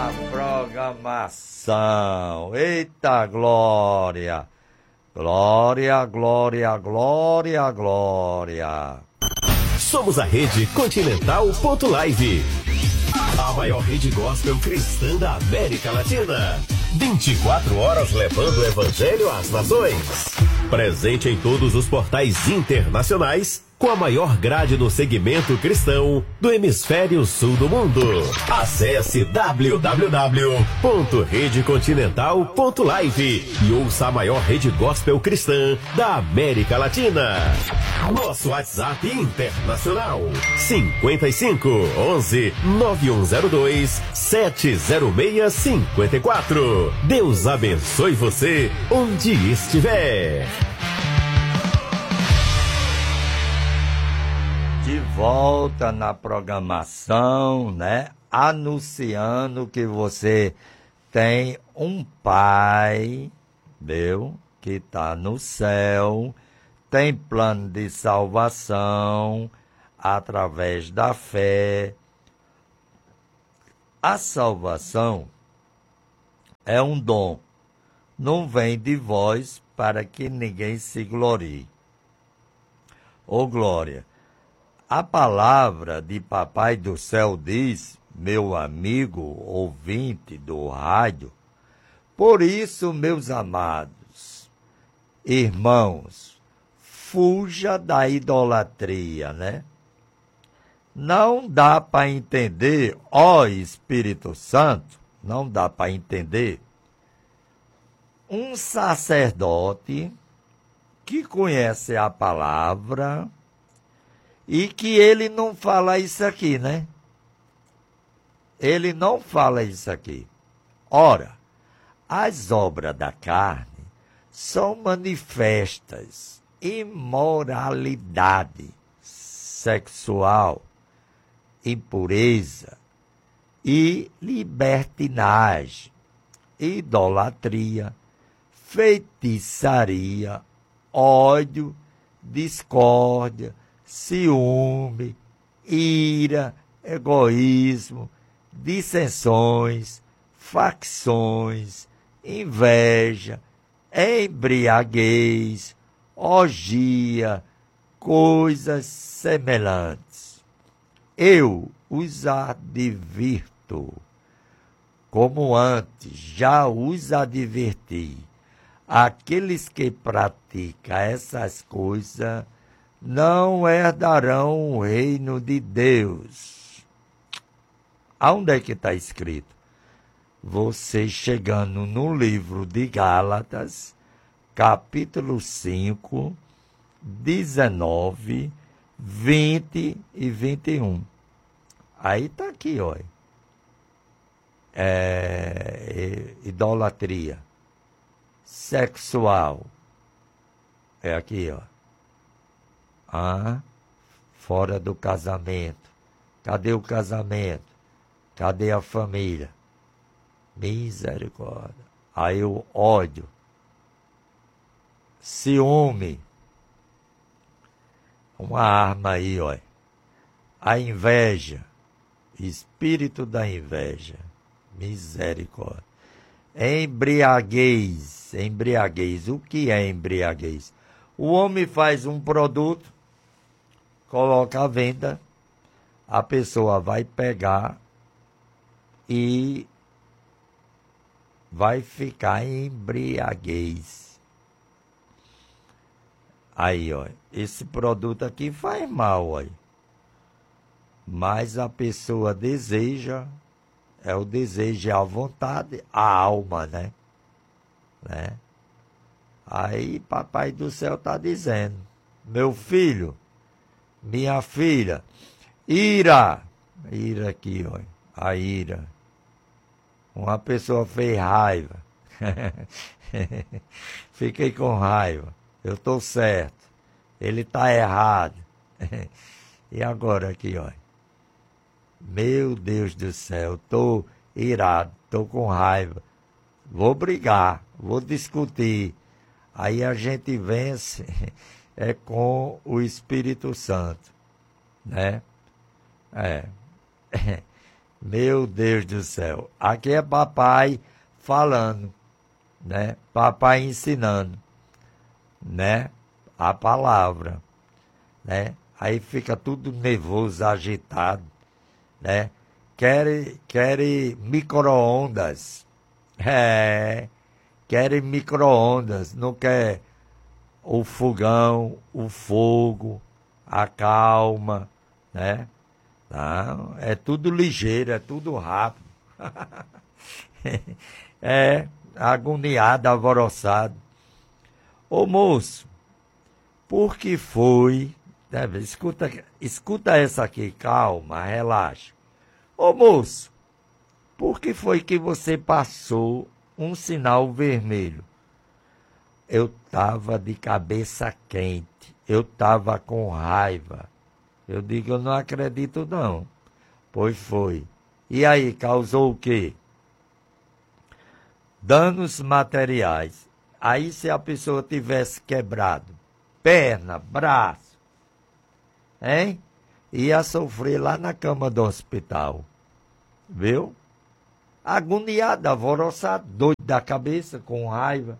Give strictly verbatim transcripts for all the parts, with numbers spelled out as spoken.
na programação. Eita glória! Glória, glória, glória, glória. Somos a Rede Continental Ponto Live, a maior rede gospel cristã da América Latina. vinte e quatro horas levando o evangelho às nações. Presente em todos os portais internacionais, com a maior grade do segmento cristão do hemisfério sul do mundo. Acesse w w w ponto rede continental ponto live e ouça a maior rede gospel cristã da América Latina. Nosso WhatsApp internacional cinquenta e cinco, onze, nove um zero dois, sete zero seis cinco quatro. Deus abençoe você onde estiver. De volta na programação, né? Anunciando que você tem um pai, meu, que está no céu, tem plano de salvação através da fé. A salvação é um dom, não vem de vós para que ninguém se glorie. Ô glória! A palavra de Papai do Céu diz, meu amigo ouvinte do rádio, por isso, meus amados irmãos, fuja da idolatria, né? Não dá para entender, ó Espírito Santo, não dá para entender um sacerdote que conhece a palavra e que ele não fala isso aqui, né? Ele não fala isso aqui. Ora, as obras da carne são manifestas imoralidade sexual, impureza e libertinagem, idolatria, feitiçaria, ódio, discórdia, ciúme, ira, egoísmo, dissensões, facções, inveja, embriaguez, orgia, coisas semelhantes. Eu os advirto, como antes já os adverti, aqueles que praticam essas coisas não herdarão o reino de Deus. Aonde é que está escrito? Você chegando no livro de Gálatas, capítulo cinco, dezenove, vinte e vinte e um. Aí está aqui, ó. É, idolatria sexual. É aqui, ó. Ah, fora do casamento. Cadê o casamento? Cadê a família? Misericórdia. Aí o ódio. Ciúme. Uma arma aí, ó. A inveja. Espírito da inveja. Misericórdia. Embriaguez. Embriaguez. O que é embriaguez? O homem faz um produto, coloca à venda, a pessoa vai pegar e vai ficar em embriaguez. Aí, ó, esse produto aqui faz mal, ó. Mas a pessoa deseja, é o desejo, é a vontade, a alma, né? né? Aí Papai do Céu está dizendo, meu filho, minha filha, ira, ira aqui, ó, a ira. Uma pessoa fez raiva, fiquei com raiva, eu estou certo, ele está errado. E agora aqui, ó, meu Deus do céu, estou irado, estou com raiva, vou brigar, vou discutir. Aí a gente vence é com o Espírito Santo, né? É. Meu Deus do céu. Aqui é papai falando, né? Papai ensinando, né? A palavra, né? Aí fica tudo nervoso, agitado, né? Quer, quer micro-ondas. É, quer micro-ondas, não quer o fogão, o fogo, a calma, né? Não, é tudo ligeiro, é tudo rápido. É agoniado, alvoroçado. Ô moço, por que foi? Deve, escuta, escuta essa aqui, calma, relaxa. Ô moço, por que foi que você passou um sinal vermelho? Eu estava de cabeça quente, eu estava com raiva. Eu digo, eu não acredito não. Pois foi. E aí, causou o quê? Danos materiais. Aí se a pessoa tivesse quebrado perna, braço, hein? Ia sofrer lá na cama do hospital. Viu? Agoniado, alvoroçado, doido da cabeça, com raiva.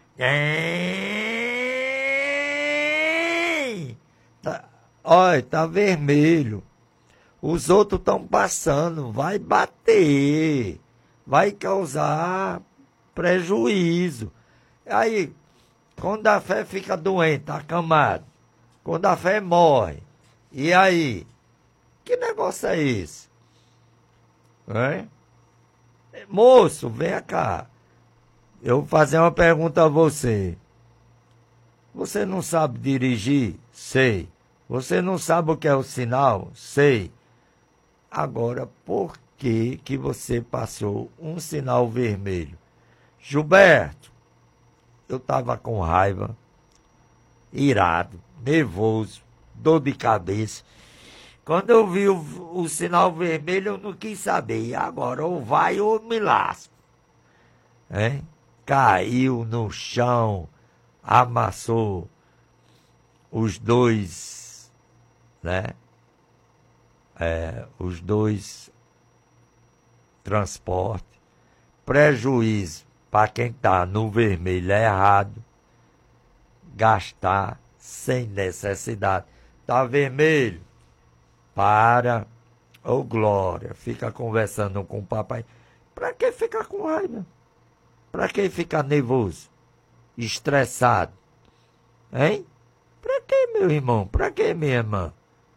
Tá, olha, tá vermelho. Os outros estão passando. Vai bater. Vai causar prejuízo. Aí, quando a fé fica doente, acamado. Quando a fé morre. E aí? Que negócio é esse? Hein? Moço, vem cá. Eu vou fazer uma pergunta a você. Você não sabe dirigir? Sei. Você não sabe o que é o sinal? Sei. Agora, por que que você passou um sinal vermelho? Gilberto, eu estava com raiva, irado, nervoso, dor de cabeça. Quando eu vi o, o sinal vermelho, eu não quis saber. Agora, ou vai ou me lasco. Hein? Caiu no chão, amassou os dois, né? É, os dois transportes. Prejuízo para quem está no vermelho é errado. Gastar sem necessidade. Tá vermelho? Para. Ô, oh, Glória, fica conversando com o papai. Para que ficar com raiva? Para que ficar nervoso? Estressado? Hein? Para que, meu irmão? Para que, minha irmã?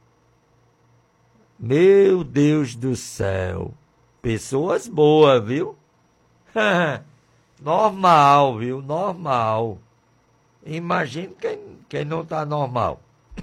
Meu Deus do céu. Pessoas boas, viu? Normal, viu? Normal. Imagina quem, quem não está normal.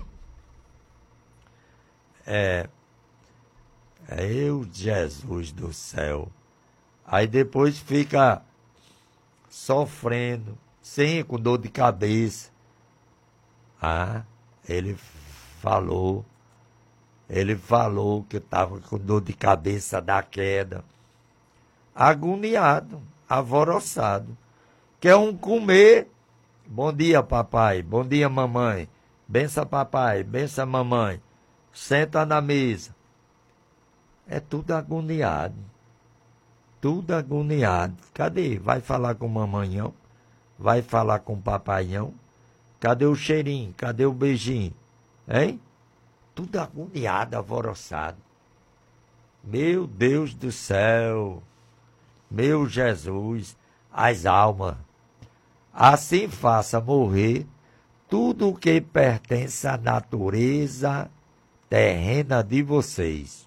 É, é eu, Jesus do céu. Aí depois fica sofrendo, sim, com dor de cabeça. Ah, ele falou, ele falou que estava com dor de cabeça da queda. Agoniado, alvoroçado. Quer um comer. Bom dia, papai. Bom dia, mamãe. Bença, papai. Bença, mamãe. Senta na mesa. É tudo agoniado. Tudo agoniado. Cadê? Vai falar com o mamãezão? Vai falar com o papaião? Cadê o cheirinho? Cadê o beijinho? Hein? Tudo agoniado, alvoroçado. Meu Deus do céu. Meu Jesus. As almas. Assim faça morrer tudo o que pertence à natureza terrena de vocês.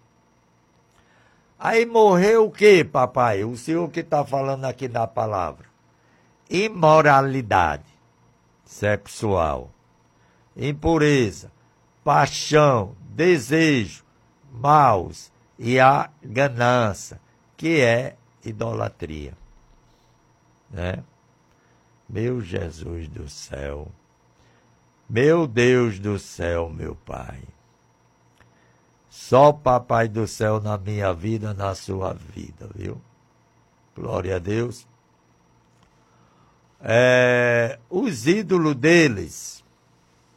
Aí morreu o que, papai? O senhor que está falando aqui da palavra. Imoralidade sexual, impureza, paixão, desejo, maus e a ganância, que é idolatria. Né? Meu Jesus do céu. Meu Deus do céu, meu Pai. Só Papai do céu na minha vida, na sua vida, viu? Glória a Deus. É, os ídolos deles.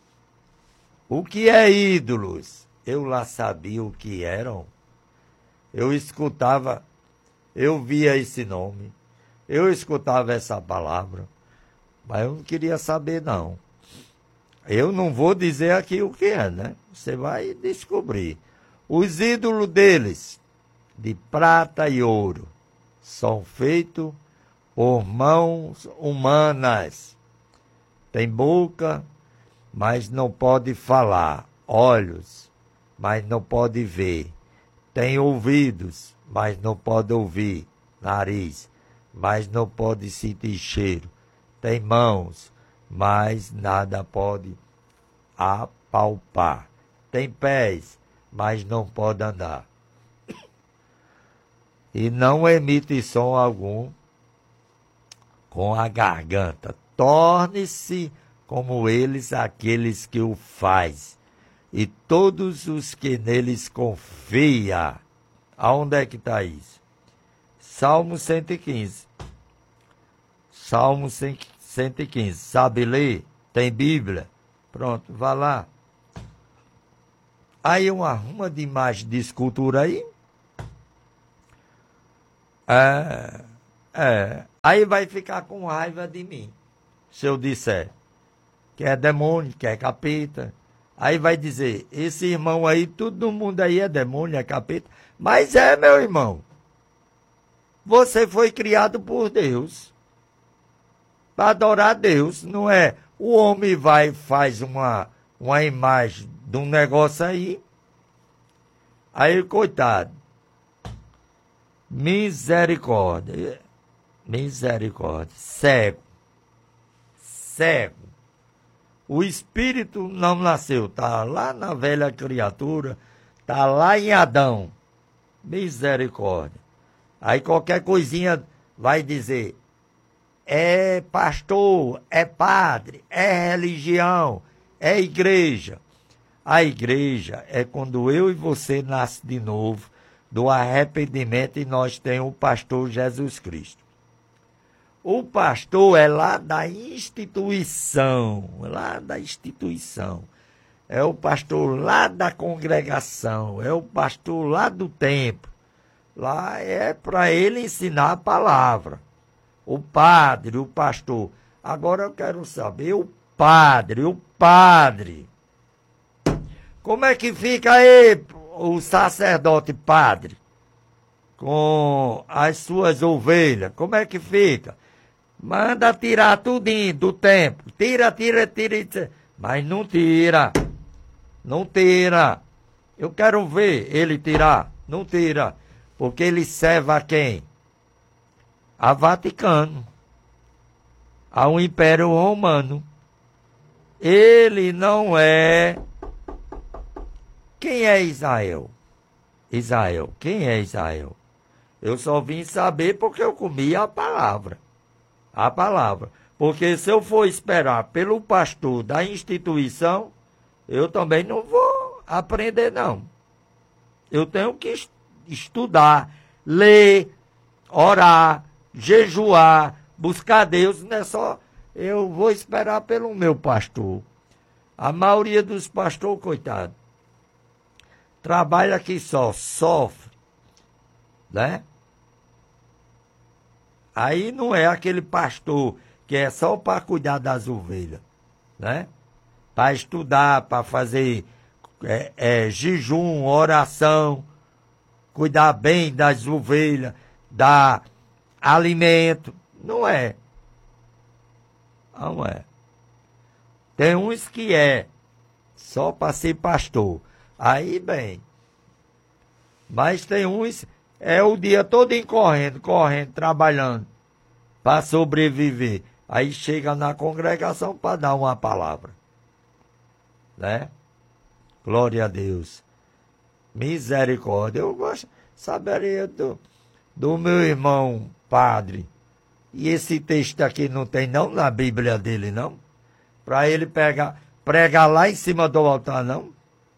O que é ídolos? Eu lá sabia o que eram. eu escutava, eu via esse nome, eu escutava essa palavra, mas eu não queria saber, não. Eu não vou dizer aqui o que é, né? Você vai descobrir. Os ídolos deles, de prata e ouro, são feitos por mãos humanas. Tem boca, mas não pode falar. Olhos, mas não pode ver. Tem ouvidos, mas não pode ouvir. Nariz, mas não pode sentir cheiro. Tem mãos, mas nada pode apalpar. Tem pés, mas não pode andar. E não emite som algum com a garganta. Torne-se como eles aqueles que o faz, e todos os que neles confia. Aonde é que está isso? Salmo cento e quinze. Salmo cento e quinze. Sabe ler? Tem Bíblia? Pronto, vá lá. Aí uma ruma de imagem de escultura aí. É, é. Aí vai ficar com raiva de mim, se eu disser que é demônio, que é capeta. Aí vai dizer, esse irmão aí, todo mundo aí é demônio, é capeta. Mas é, meu irmão. Você foi criado por Deus para adorar Deus, não é? O homem vai e faz uma, uma imagem de um negócio aí. Aí, coitado. Misericórdia. Misericórdia. Cego. Cego. O espírito não nasceu. Está lá na velha criatura. Está lá em Adão. Misericórdia. Aí qualquer coisinha vai dizer, é pastor, é padre, é religião, é igreja. A igreja é quando eu e você nasce de novo, do arrependimento, e nós temos o pastor Jesus Cristo. O pastor é lá da instituição, lá da instituição. É o pastor lá da congregação, é o pastor lá do templo. Lá é para ele ensinar a palavra. O padre, o pastor. Agora eu quero saber o padre, o padre. Como é que fica aí o sacerdote padre? Com as suas ovelhas, como é que fica? Manda tirar tudinho do templo. Tira, tira, tira, tira. Mas não tira. Não tira. Eu quero ver ele tirar. Não tira. Porque ele serve a quem? A Vaticano. Ao Império Romano. Ele não é... Quem é Israel? Israel. Quem é Israel? Eu só vim saber porque eu comi a palavra. A palavra. Porque se eu for esperar pelo pastor da instituição, eu também não vou aprender, não. Eu tenho que estudar, ler, orar, jejuar, buscar Deus. Não é só eu vou esperar pelo meu pastor. A maioria dos pastores, coitado, trabalha aqui só, sofre, né? Aí não é aquele pastor que é só para cuidar das ovelhas, né? Para estudar, para fazer é, é, jejum, oração, cuidar bem das ovelhas, dar alimento. Não é. Não é. Tem uns que é só para ser pastor. Aí, bem. Mas tem uns... É o dia todo correndo, correndo, trabalhando para sobreviver. Aí chega na congregação para dar uma palavra. Né? Glória a Deus. Misericórdia. Eu gosto, saberia do, do meu irmão padre. E esse texto aqui não tem não na Bíblia dele, não? Para ele pegar, pregar lá em cima do altar, não?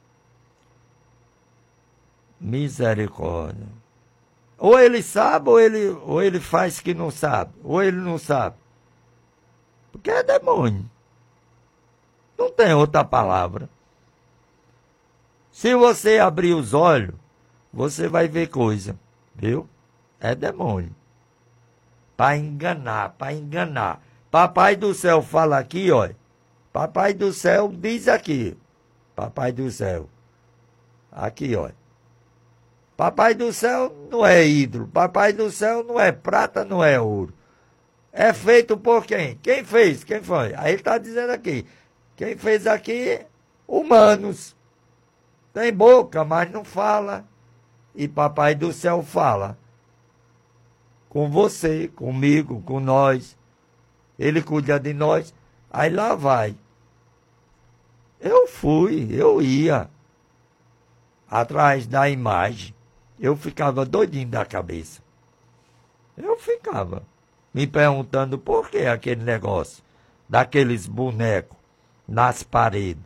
Misericórdia. Ou ele sabe, ou ele, ou ele faz que não sabe. Ou ele não sabe. Porque é demônio. Não tem outra palavra. Se você abrir os olhos, você vai ver coisa, viu? É demônio. Para enganar, para enganar. Papai do céu fala aqui, ó. Papai do céu diz aqui. Papai do céu. Aqui, ó. Papai do céu não é ídolo. Papai do céu não é prata, não é ouro. É feito por quem? Quem fez? Quem foi? Aí ele está dizendo aqui. Quem fez aqui? Humanos. Tem boca, mas não fala. E Papai do céu fala. Com você, comigo, com nós. Ele cuida de nós. Aí lá vai. Eu fui, eu ia. Atrás da imagem. Eu ficava doidinho da cabeça. Eu ficava. Me perguntando por que aquele negócio. Daqueles bonecos. Nas paredes.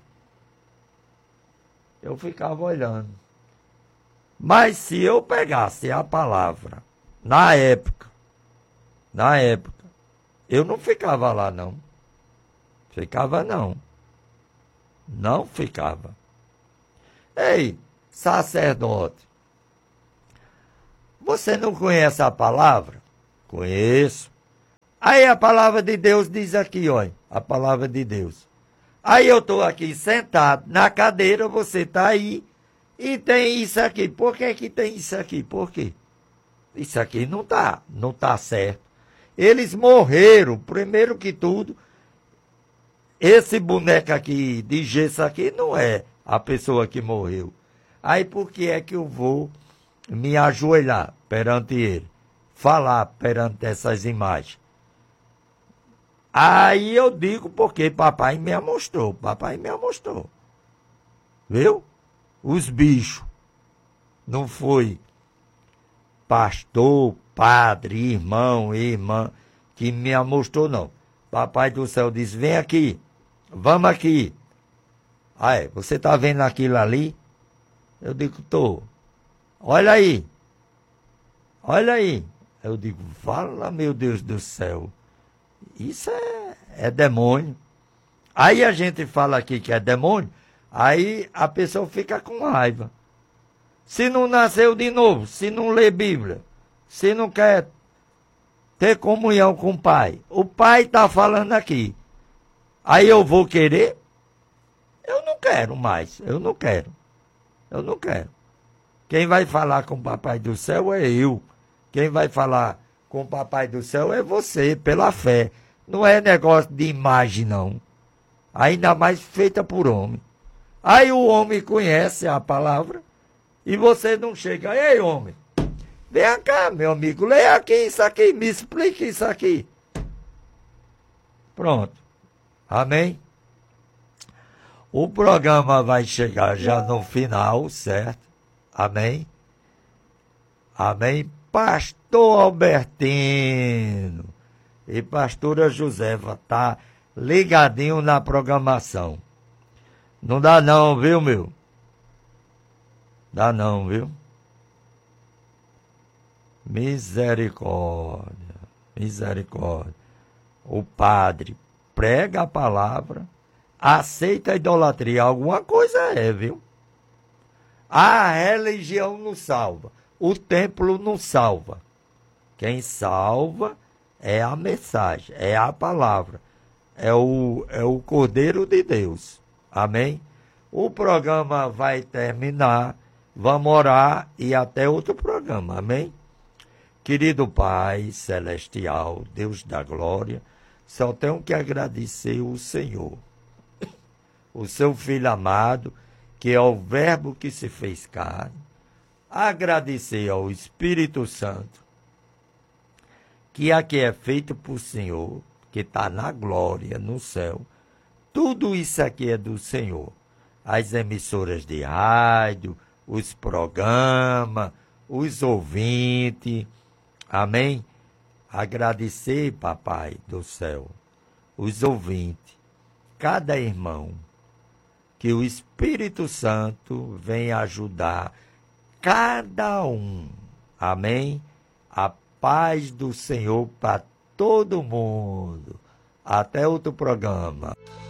Eu ficava olhando. Mas se eu pegasse a palavra, na época, na época, eu não ficava lá, não. Ficava, não. Não ficava. Ei, sacerdote, você não conhece a palavra? Conheço. Aí a palavra de Deus diz aqui, olha, a palavra de Deus. Aí eu estou aqui sentado na cadeira, você está aí e tem isso aqui. Por que que tem isso aqui? Por quê? Isso aqui não está, não está certo. Eles morreram, primeiro que tudo. Esse boneco aqui, de gesso aqui, não é a pessoa que morreu. Aí por que é que eu vou me ajoelhar perante ele? Falar perante essas imagens? Aí eu digo porque papai me amostrou, papai me amostrou. Viu? Os bichos. Não foi pastor, padre, irmão, irmã, que me amostrou, não. Papai do céu disse, vem aqui, vamos aqui. Ah, é, você está vendo aquilo ali? Eu digo, tô. Olha aí. Olha aí. Eu digo, fala, meu Deus do céu. Isso é, é demônio. Aí a gente fala aqui que é demônio, aí a pessoa fica com raiva. Se não nasceu de novo, se não lê Bíblia, se não quer ter comunhão com o pai, o pai está falando aqui. Aí eu vou querer? Eu não quero mais, eu não quero. Eu não quero. Quem vai falar com o papai do céu é eu. Quem vai falar com o papai do céu é você, pela fé. Não é negócio de imagem, não. Ainda mais feita por homem. Aí o homem conhece a palavra e você não chega. Ei, homem, vem cá, meu amigo, leia aqui isso aqui, me explique isso aqui. Pronto. Amém? O programa vai chegar já no final, certo? Amém? Amém? Pastor Albertino e pastora Josefa tá ligadinho na programação. Não dá não, viu, meu? Dá não, viu? Misericórdia, misericórdia. O padre prega a palavra, aceita a idolatria, alguma coisa é, viu? A religião não salva, o templo não salva. Quem salva é a mensagem, é a palavra, é o, é o Cordeiro de Deus. Amém? O programa vai terminar, vamos orar e até outro programa, amém? Querido Pai Celestial, Deus da glória, só tenho que agradecer o Senhor, o seu Filho amado, que é o Verbo que se fez carne, agradecer ao Espírito Santo, que aqui é feito por Senhor, que está na glória, no céu. Tudo isso aqui é do Senhor. As emissoras de rádio, os programas, os ouvintes. Amém? Agradecer, papai do céu, os ouvintes, cada irmão, que o Espírito Santo venha ajudar cada um. Amém? A paz do Senhor para todo mundo. Até outro programa.